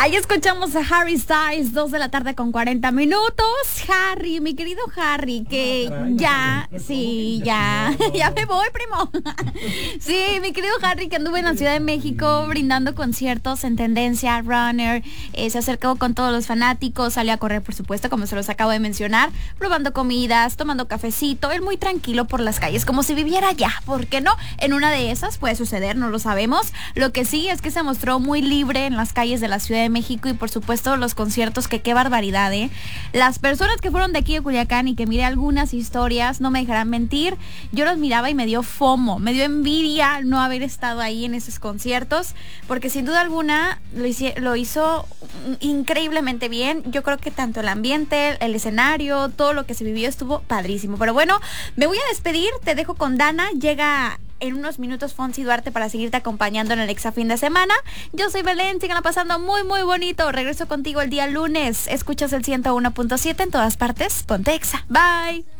Ahí escuchamos a Harry Styles, 2 de la tarde con 40 minutos. Harry, mi querido Harry, que ya me voy, primo. Sí, mi querido Harry, que anduvo en la Ciudad de México brindando conciertos en tendencia, runner, se acercó con todos los fanáticos, salió a correr, por supuesto, como se los acabo de mencionar, probando comidas, tomando cafecito, él muy tranquilo por las calles, como si viviera allá, ¿por qué no? En una de esas puede suceder, no lo sabemos. Lo que sí es que se mostró muy libre en las calles de la Ciudad de México y por supuesto los conciertos, que qué barbaridad, ¿eh? Las personas que fueron de aquí de Culiacán y que miré algunas historias, no me dejarán mentir, yo los miraba y me dio FOMO, me dio envidia no haber estado ahí en esos conciertos, porque sin duda alguna lo hizo increíblemente bien. Yo creo que tanto el ambiente, el escenario, todo lo que se vivió estuvo padrísimo. Pero bueno, me voy a despedir, te dejo con Dana, llega en unos minutos Fonsi Duarte para seguirte acompañando en el Exa Fin de Semana. Yo soy Belén, síganla pasando muy muy bonito. Regreso contigo el día lunes. Escuchas el 101.7 en todas partes. Ponte Exa. Bye.